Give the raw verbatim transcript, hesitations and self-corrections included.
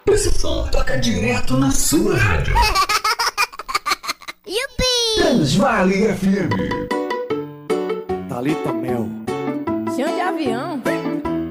Esse som toca direto na sua rádio. Yupi! Transvale F M. Thalita Mel. Chão de avião.